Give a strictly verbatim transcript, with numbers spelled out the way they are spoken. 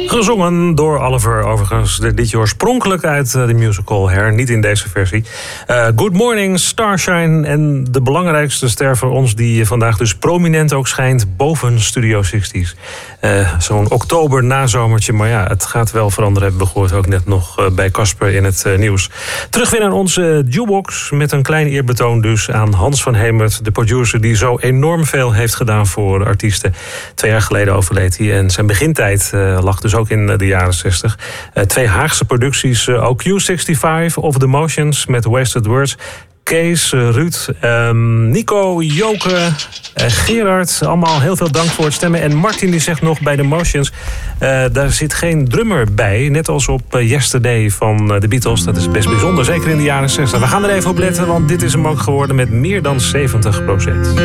Gezongen door Oliver, overigens dit liedje oorspronkelijk uit de musical Hair, niet in deze versie. Uh, Good Morning, Starshine en de belangrijkste ster voor ons die vandaag dus prominent ook schijnt boven Studio zestig. Uh, Zo'n oktober nazomertje, maar ja, het gaat wel veranderen, hebben we gehoord ook net nog uh, bij Casper in het uh, nieuws. Terug weer naar onze jukebox met een klein eerbetoon dus aan Hans van Hemert, de producer die zo enorm veel heeft gedaan voor artiesten. Twee jaar geleden overleed hij en zijn begintijd uh, lag dus ook in de jaren zestig. Uh, twee Haagse producties, uh, O Q vijfenzestig of The Motions met Wasted Words. Kees, uh, Ruud, um, Nico, Joke, uh, Gerard, allemaal heel veel dank voor het stemmen. En Martin die zegt nog bij The Motions, uh, daar zit geen drummer bij. Net als op uh, Yesterday van uh, de Beatles. Dat is best bijzonder, zeker in de jaren zestig. We gaan er even op letten, want dit is hem ook geworden met meer dan zeventig procent.